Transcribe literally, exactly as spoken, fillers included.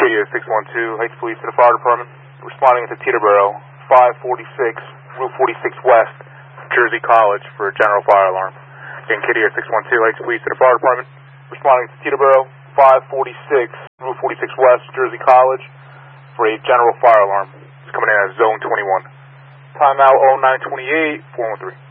Kitty six one two, Heights Police to the Fire Department. Responding to Teterboro, five forty-six, Route forty-six West, Jersey College for a general fire alarm. Again, Kitty six one two, Heights Police to the Fire Department. Responding to Teterboro, five forty-six, Route forty-six West, Jersey College for a general fire alarm. It's coming in at Zone twenty-one. Timeout oh nine twenty-eight, four one three.